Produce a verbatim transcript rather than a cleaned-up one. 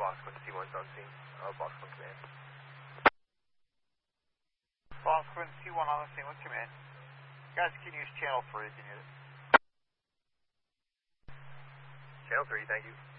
Fox one C one's on scene. Uh, Fox one command. Fox one C one on the scene with command. Guys, can you use channel three if you need it. Channel three, thank you.